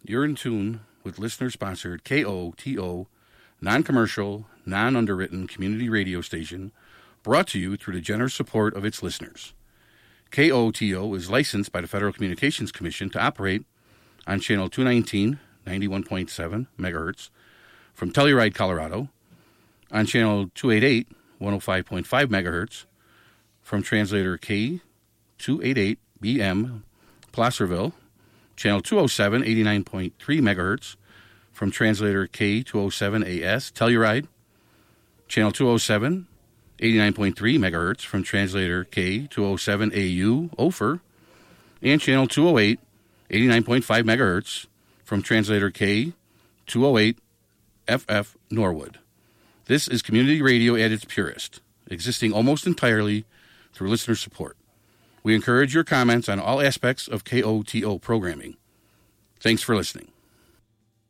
You're in tune with listener-sponsored KOTO, non-commercial, non-underwritten community radio station brought to you through the generous support of its listeners. KOTO is licensed by the Federal Communications Commission to operate on Channel 219, 91.7 megahertz, from Telluride, Colorado, on Channel 288, 105.5 megahertz, from translator K288BM, Placerville, Channel 207, 89.3 megahertz, from translator K207AS, Telluride, Channel 207, 89.3 megahertz, from translator K207AU, Ophir, and Channel 208, 89.5 megahertz, from translator K208FF, Norwood. This is community radio at its purest, existing almost entirely through listener support. We encourage your comments on all aspects of KOTO programming. Thanks for listening.